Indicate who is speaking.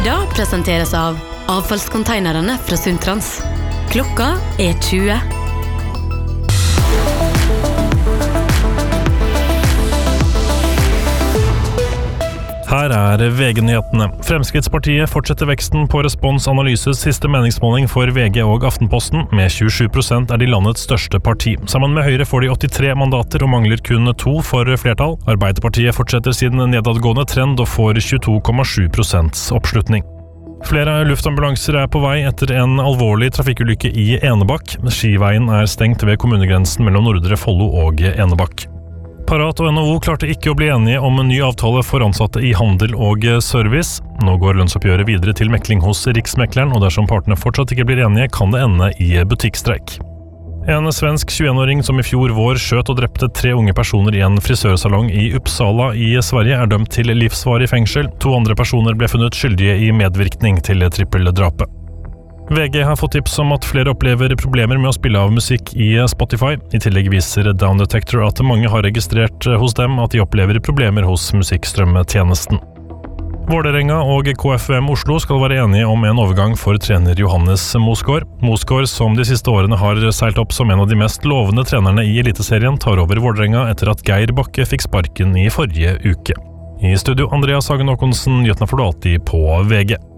Speaker 1: Nyhetsmorgen presenteres av avfallskonteinerne fra Sundtrans. Klokka 20.
Speaker 2: Her VG-nyhetene. Fremskrittspartiet fortsetter veksten på Respons Analyses siste meningsmåling for VG og Aftenposten. Med 27% de landets største parti. Sammen med Høyre får de 83 mandater og mangler kun 2 for flertall. Arbeiderpartiet fortsetter sin nedadgående trend og får 22,7% oppslutning. Flere luftambulanser på vei etter en alvorlig trafikkulykke i Enebakk. Skiveien stengt ved kommunegrensen mellom Nordre Follo og Enebakk. Parat og NHO klarte ikke å bli enige om en ny avtale for ansatte i handel og service. Nå går lønnsoppgjøret videre til mekling hos Riksmekleren, og dersom partene fortsatt ikke blir enige, kan det ende i butikkstreik. En svensk 21-åring som i fjor vår skjøt og drepte 3 unge personer i en frisørsalong i Uppsala i Sverige, dømt til livsvarig fengsel. 2 andre personer ble funnet skyldige i medvirkning til trippeldrapet. VG har fått tips om at flere opplever problemer med å spille av musikk i Spotify. I tillegg viser Down Detector at mange har registrert hos dem at de opplever problemer hos musikkstrømmetjenesten. Vålerenga og KFUM Oslo skal være enige om en overgang for trener Johannes Mosgaard. Mosgaard, som de siste årene har seilt opp som en av de mest lovende trenerne i Eliteserien, tar over Vålerenga etter at Geir Bakke fikk sparken i forrige uke. I studio Andreas Hagen Håkonsen, nyhetene får du alltid på VG.